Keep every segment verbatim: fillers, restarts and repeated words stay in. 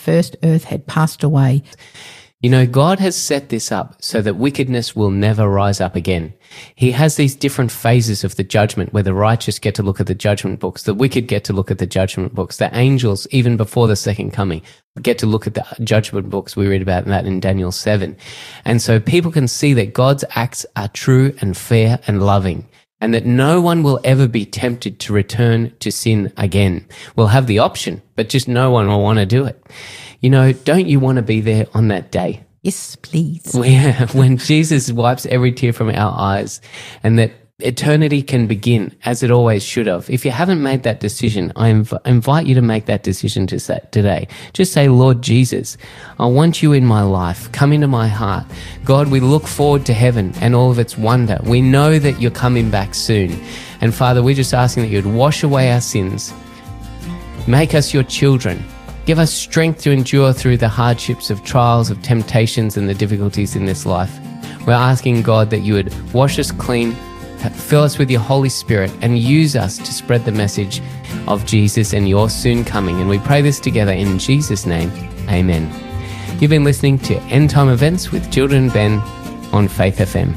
first earth had passed away. You know, God has set this up so that wickedness will never rise up again. He has these different phases of the judgment where the righteous get to look at the judgment books, the wicked get to look at the judgment books, the angels, even before the second coming, get to look at the judgment books. We read about that in Daniel seven. And so people can see that God's acts are true and fair and loving, and that no one will ever be tempted to return to sin again. We'll have the option, but just no one will want to do it. You know, don't you want to be there on that day? Yes, please. Where, when Jesus wipes every tear from our eyes and that eternity can begin as it always should have. If you haven't made that decision, I inv- invite you to make that decision to say, today. Just say, Lord Jesus, I want you in my life. Come into my heart. God, we look forward to heaven and all of its wonder. We know that you're coming back soon. And Father, we're just asking that you'd wash away our sins. Make us your children. Give us strength to endure through the hardships of trials, of temptations, and the difficulties in this life. We're asking, God, that you would wash us clean, fill us with your Holy Spirit, and use us to spread the message of Jesus and your soon coming. And we pray this together in Jesus' name. Amen. You've been listening to End Time Events with Children Ben on Faith F M.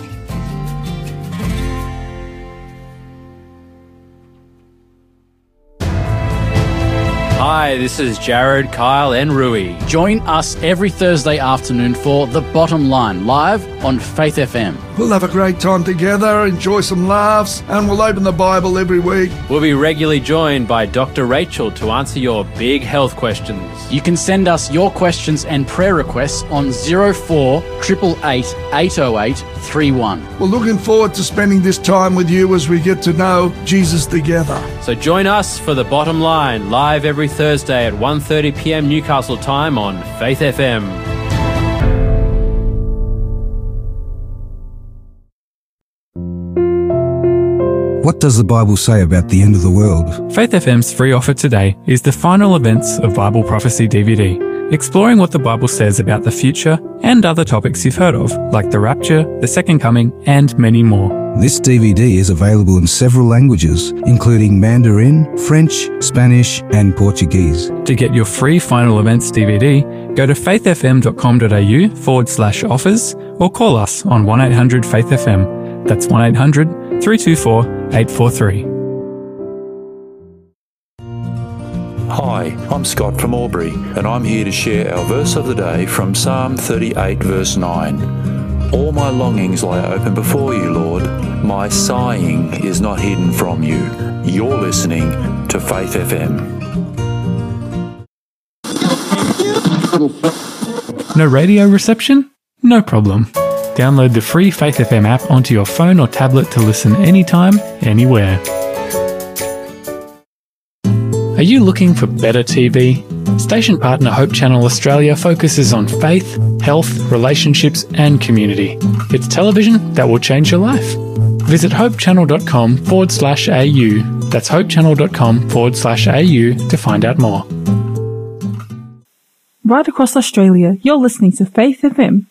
Hi, this is Jared, Kyle and Rui. Join us every Thursday afternoon for The Bottom Line, live on Faith F M. We'll have a great time together, enjoy some laughs, and we'll open the Bible every week. We'll be regularly joined by Doctor Rachel to answer your big health questions. You can send us your questions and prayer requests on zero four eight eight eight, eight oh eight three one. We're looking forward to spending this time with you as we get to know Jesus together. So join us for The Bottom Line, live every Thursday at one thirty p.m. Newcastle time on Faith F M. What does the Bible say about the end of the world? Faith F M's free offer today is the final events of Bible Prophecy D V D, exploring what the Bible says about the future and other topics you've heard of, like the rapture, the second coming, and many more. This D V D is available in several languages, including Mandarin, French, Spanish, and Portuguese. To get your free final events D V D, go to faithfm.com.au forward slash offers or call us on one eight hundred faith F M. That's one eight hundred three two four eight four three. Hi, I'm Scott from Albury, and I'm here to share our verse of the day from Psalm thirty-eight, verse nine. All my longings lie open before you, Lord. My sighing is not hidden from you. You're listening to Faith F M. No radio reception? No problem. Download the free Faith F M app onto your phone or tablet to listen anytime, anywhere. Are you looking for better T V? Station partner Hope Channel Australia focuses on faith, health, relationships and community. It's television that will change your life. Visit hopechannel.com forward slash AU. That's hopechannel.com forward slash AU to find out more. Right across Australia, you're listening to Faith F M.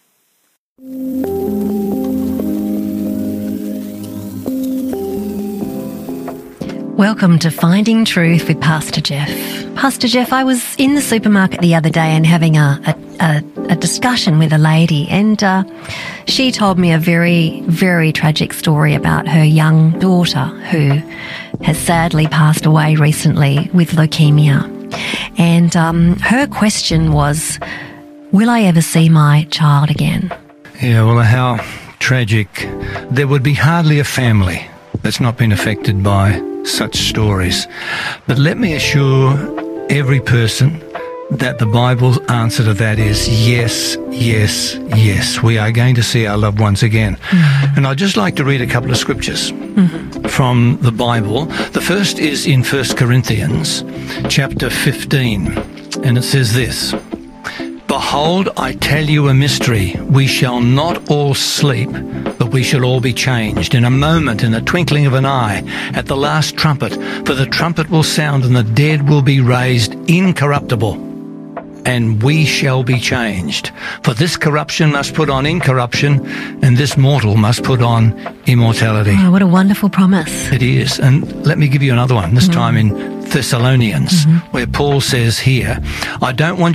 Welcome to Finding Truth with Pastor Jeff. Pastor Jeff, I was in the supermarket the other day and having a, a, a, a discussion with a lady, and uh, she told me a very, very tragic story about her young daughter who has sadly passed away recently with leukemia. And um, her question was, will I ever see my child again? Yeah, well, how tragic. There would be hardly a family that's not been affected by such stories. But let me assure every person that the Bible's answer to that is yes, yes, yes. We are going to see our loved ones again. Mm-hmm. And I'd just like to read a couple of scriptures mm-hmm. from the Bible. The first is in First Corinthians chapter fifteen, and it says this: Behold, I tell you a mystery. We shall not all sleep, but we shall all be changed in a moment, in a twinkling of an eye, at the last trumpet. For the trumpet will sound, and the dead will be raised incorruptible, and we shall be changed. For this corruption must put on incorruption, and this mortal must put on immortality. Oh, what a wonderful promise. It is. And let me give you another one, this mm-hmm. time in Thessalonians, mm-hmm. where Paul says here, I don't want